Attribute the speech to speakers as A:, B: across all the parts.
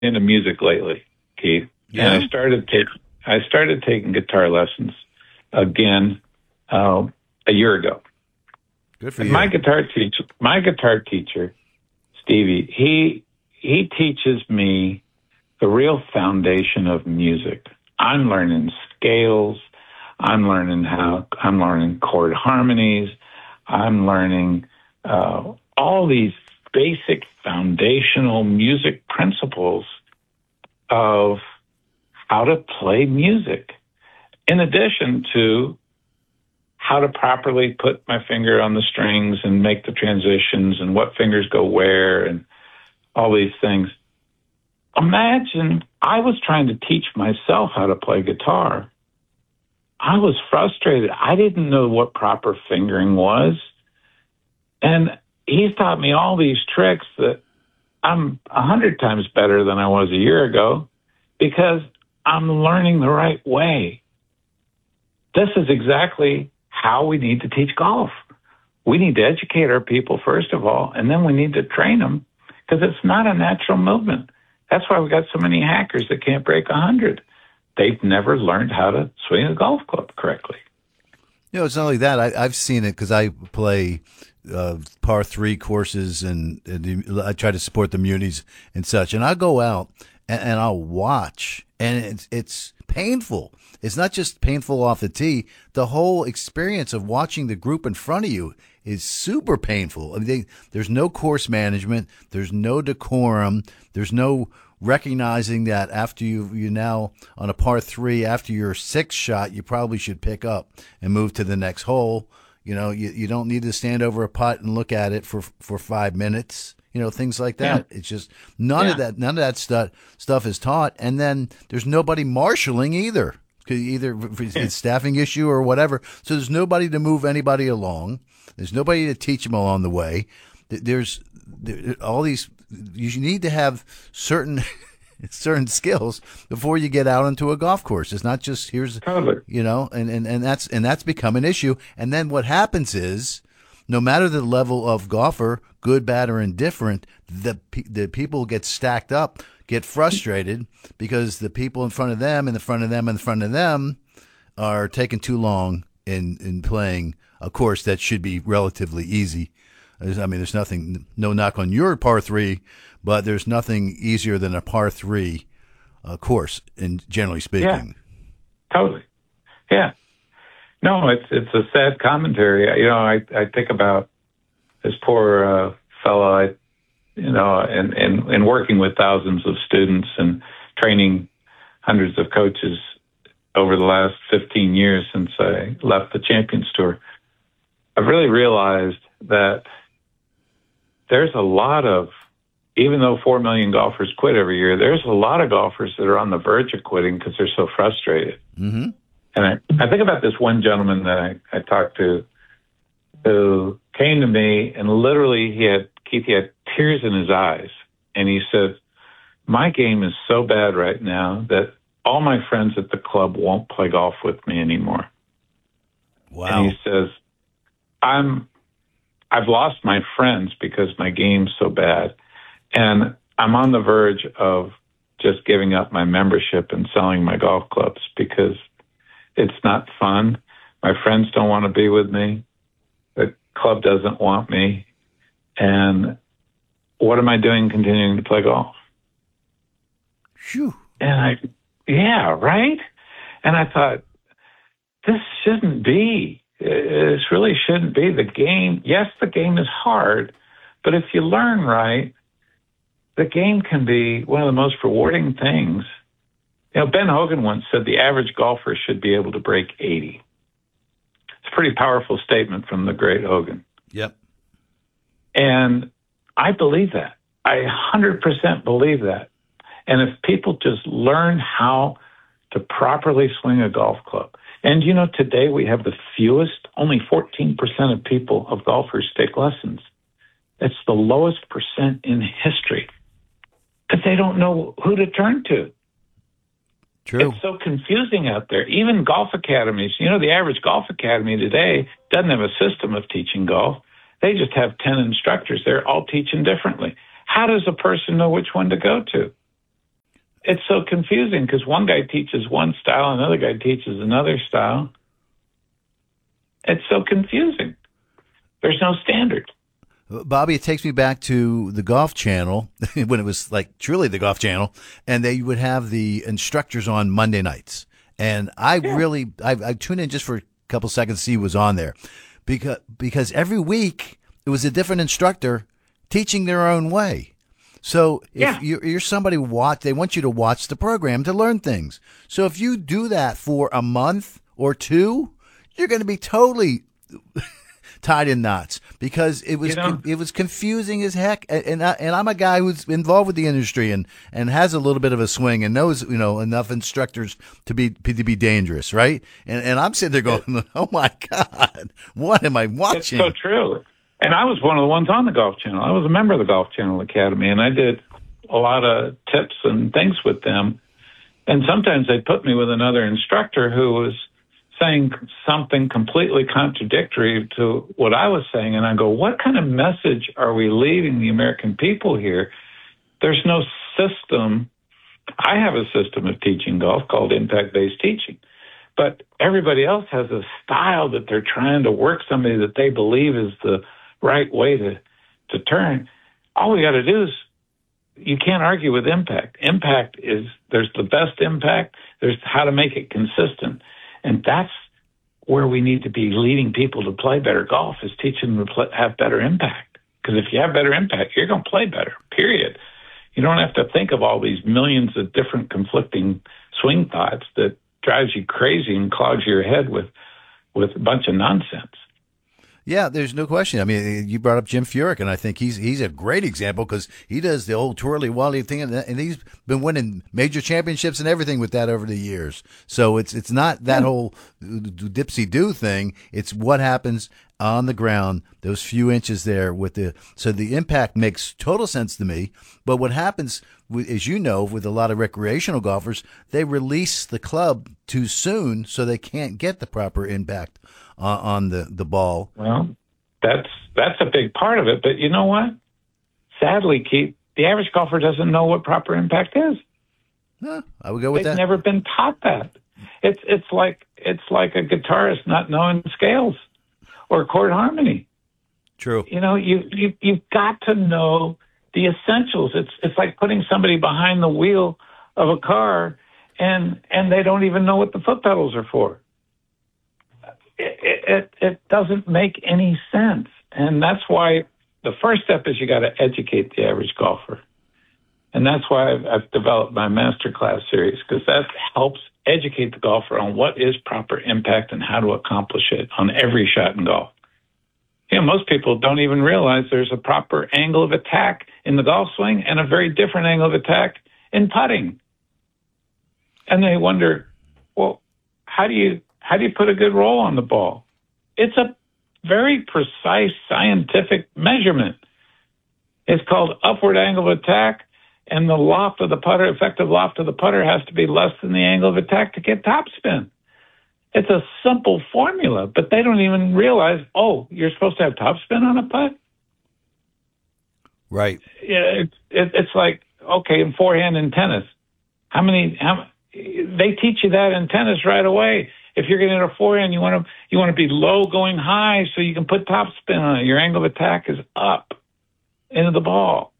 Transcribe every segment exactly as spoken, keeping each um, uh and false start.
A: into music lately, Keith.
B: Yeah.
A: And I started taking I started taking guitar lessons again uh, a year ago.
B: Good for
A: and
B: you.
A: My guitar teacher, my guitar teacher, Stevie, he he teaches me the real foundation of music. I'm learning scales. I'm learning how. I'm learning chord harmonies. I'm learning uh, all these basic foundational music principles of how to play music, in addition to how to properly put my finger on the strings and make the transitions and what fingers go where and all these things. Imagine I was trying to teach myself how to play guitar. I was frustrated. I didn't know what proper fingering was. And he's taught me all these tricks that I'm a hundred times better than I was a year ago because I'm learning the right way. This is exactly how we need to teach golf. We need to educate our people, first of all, and then we need to train them because it's not a natural movement. That's why we got so many hackers that can't break a hundred. They've never learned how to swing a golf club correctly.
B: You know, it's not only that. I, I've seen it because I play uh, par three courses and, and I try to support the munis and such. And I go out and, and I'll watch, and it's, it's painful. It's not just painful off the tee. The whole experience of watching the group in front of you is super painful. I mean, they, there's no course management. There's no decorum. There's no recognizing that after you you now on a par three, after your sixth shot, you probably should pick up and move to the next hole. You know, you, you don't need to stand over a putt and look at it for for five minutes. You know, things like that. Yeah. It's just none yeah. of that. None of that stuff stuff is taught, and then there's nobody marshaling either. Either it's a staffing issue or whatever. So there's nobody to move anybody along. There's nobody to teach them along the way. There's there, all these. You need to have certain certain skills before you get out into a golf course. It's not just here's
A: totally.
B: you know, and, and, and that's and that's become an issue. And then what happens is, no matter the level of golfer, good, bad, or indifferent, the the people get stacked up, get frustrated because the people in front of them, and the front of them, and the front of them are taking too long in in playing a course that should be relatively easy. I mean, there's nothing, no knock on your par three, but there's nothing easier than a par three uh, course, in generally speaking.
A: Yeah, totally. Yeah. No, it's it's a sad commentary. You know, I, I think about this poor uh, fellow, I, you know, and, and, and working with thousands of students and training hundreds of coaches over the last fifteen years since I left the Champions Tour. I've really realized that there's a lot of, even though four million golfers quit every year, there's a lot of golfers that are on the verge of quitting because they're so frustrated.
B: Mm-hmm.
A: And I, I think about this one gentleman that I, I talked to who came to me and literally he had, Keith, he had tears in his eyes. And he said, my game is so bad right now that all my friends at the club won't play golf with me anymore.
B: Wow.
A: And he says, I'm, I've lost my friends because my game's so bad. And I'm on the verge of just giving up my membership and selling my golf clubs because it's not fun. My friends don't want to be with me. The club doesn't want me. And what am I doing continuing to play golf?
B: Phew.
A: And I, yeah, right? And I thought, this shouldn't be. This really shouldn't be. The game, yes, the game is hard, but if you learn right, the game can be one of the most rewarding things. You know, Ben Hogan once said the average golfer should be able to break eighty. It's a pretty powerful statement from the great Hogan.
B: Yep.
A: And I believe that. I one hundred percent believe that. And if people just learn how to properly swing a golf club, and, you know, today we have the fewest, only fourteen percent of people, of golfers take lessons. It's the lowest percent in history because they don't know who to turn to.
B: True.
A: It's so confusing out there. Even golf academies, you know, the average golf academy today doesn't have a system of teaching golf. They just have ten instructors. They're all teaching differently. How does a person know which one to go to? it's so confusing because one guy teaches one style, another guy teaches another style. It's so confusing. There's no standard.
B: Bobby, it takes me back to the Golf Channel when it was like truly the Golf Channel, and they would have the instructors on Monday nights. And I yeah. really, I, I tuned in just for a couple seconds to see who was on there, because because every week it was a different instructor teaching their own way. So if
A: yeah.
B: you're, you're somebody who watch, they want you to watch the program to learn things. So if you do that for a month or two, you're going to be totally tied in knots because it was
A: you know,
B: it was confusing as heck. And I, and I'm a guy who's involved with the industry and, and has a little bit of a swing and knows you know enough instructors to be to be dangerous, right? And and I'm sitting there going, oh my God, what am I watching?
A: It's so true. And I was one of the ones on the Golf Channel. I was a member of the Golf Channel Academy, and I did a lot of tips and things with them. And sometimes they put me with another instructor who was saying something completely contradictory to what I was saying. And I go, what kind of message are we leaving the American people here? There's no system. I have a system of teaching golf called impact-based teaching. But everybody else has a style that they're trying to work somebody that they believe is the right way to, to turn. All we got to do is, you can't argue with impact. Impact is, there's the best impact. There's how to make it consistent. And that's where we need to be leading people to play better golf, is teaching them to play, have better impact. Because if you have better impact, you're going to play better, period. You don't have to think of all these millions of different conflicting swing thoughts that drives you crazy and clogs your head with, with a bunch of nonsense.
B: Yeah, there's no question. I mean, you brought up Jim Furyk, and I think he's he's a great example because he does the old twirly wally thing, and, and he's been winning major championships and everything with that over the years. So it's it's not that whole dipsy do thing. It's what happens on the ground, those few inches there with the so the impact makes total sense to me. But what happens, as you know, with a lot of recreational golfers, they release the club too soon, so they can't get the proper impact on, on the, the ball.
A: Well, that's that's a big part of it. But you know what? Sadly, Keith, the average golfer doesn't know what proper impact is.
B: Huh, I would go with
A: They've
B: that.
A: Never been taught that. It's it's like it's like a guitarist not knowing scales or chord harmony.
B: True.
A: You know, you you you've got to know the essentials. It's it's like putting somebody behind the wheel of a car and and they don't even know what the foot pedals are for. It, it, it doesn't make any sense. And that's why the first step is you got to educate the average golfer. And that's why I've, I've developed my masterclass series, because that helps educate the golfer on what is proper impact and how to accomplish it on every shot in golf. You know, most people don't even realize there's a proper angle of attack in the golf swing and a very different angle of attack in putting. And they wonder, well, how do you how do you put a good roll on the ball? It's a very precise scientific measurement. It's called upward angle of attack, and the loft of the putter, effective loft of the putter, has to be less than the angle of attack to get topspin. It's a simple formula, but they don't even realize, oh, you're supposed to have topspin on a putt?
B: Right.
A: Yeah, it, it, it's like, okay, in forehand in tennis, how many, how, they teach you that in tennis right away. If you're getting a forehand, you want to you want to be low going high so you can put topspin on it. Your angle of attack is up into the ball.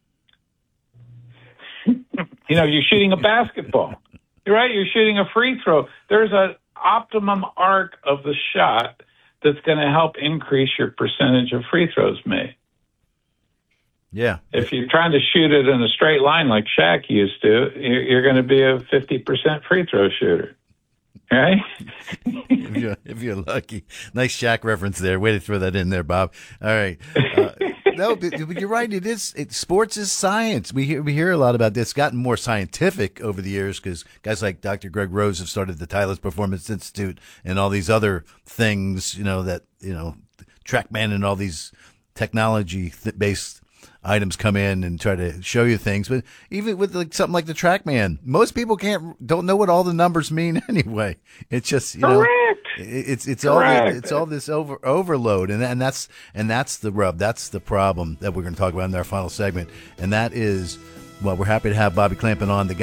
A: You know, you're shooting a basketball, right? You're shooting a free throw. There's an optimum arc of the shot that's going to help increase your percentage of free throws made.
B: Yeah.
A: If you're trying to shoot it in a straight line like Shaq used to, you're going to be a fifty percent free throw shooter. Right?
B: if, you're, if you're lucky. Nice Shaq reference there. Way to throw that in there, Bob. All right. Uh, no, but you're right. It is. It, sports is science. We hear we hear a lot about this. It's gotten more scientific over the years because guys like Doctor Greg Rose have started the Titleist Performance Institute and all these other things. You know that you know TrackMan and all these technology based items come in and try to show you things. But even with like something like the TrackMan, most people can't don't know what all the numbers mean anyway. It's just you know
A: Correct.
B: it's it's
A: Correct.
B: all the, it's all this over overload, and and that's and that's the rub. That's the problem that we're going to talk about in our final segment, and that is well, we're happy to have Bobby Clampett on the.